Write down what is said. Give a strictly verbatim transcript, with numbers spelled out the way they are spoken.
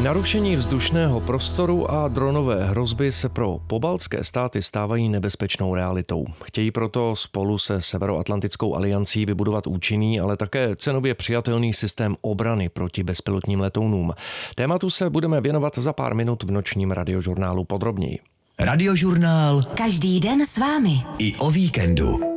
Narušení vzdušného prostoru a dronové hrozby se pro pobaltské státy stávají nebezpečnou realitou. Chtějí proto spolu se Severoatlantickou aliancí vybudovat účinný, ale také cenově přijatelný systém obrany proti bezpilotním letounům. Tématu se budeme věnovat za pár minut v nočním radiožurnálu podrobněji. Radiožurnál každý den s vámi. I o víkendu.